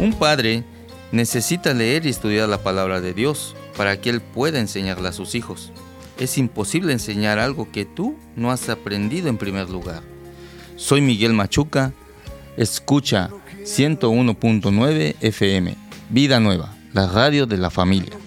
Un padre necesita leer y estudiar la palabra de Dios para que él pueda enseñarla a sus hijos. Es imposible enseñar algo que tú no has aprendido en primer lugar. Soy Miguel Machuca. Escucha 101.9 FM. Vida Nueva, la radio de la familia.